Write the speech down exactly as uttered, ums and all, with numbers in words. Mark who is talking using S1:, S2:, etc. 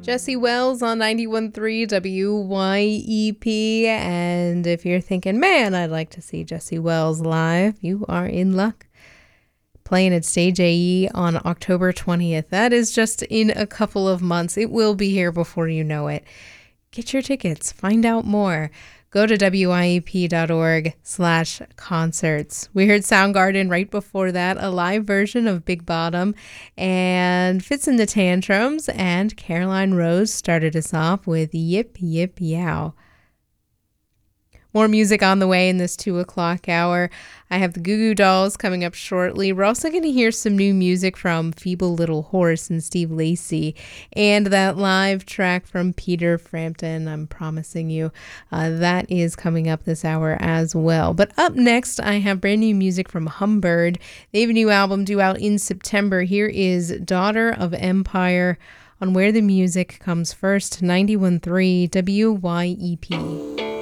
S1: Jesse Wells on ninety-one point three W Y E P. And if you're thinking, man, I'd like to see Jesse Wells live, you are in luck. Playing at Stage A E on October twentieth. That is just in a couple of months. It will be here before you know it. Get your tickets. Find out more. Go to W I E P dot org slash concerts. We heard Soundgarden right before that, a live version of Big Bottom, and Fits in the Tantrums, and Caroline Rose started us off with Yip Yip Yow. More music on the way in this two o'clock hour. I have the Goo Goo Dolls coming up shortly. We're also going to hear some new music from Feeble Little Horse and Steve Lacy, and that live track from Peter Frampton, I'm promising you. Uh, that is coming up this hour as well. But up next, I have brand new music from Humbird. They have a new album due out in September. Here is Daughter of Empire on Where the Music Comes First, ninety-one point three W Y E P.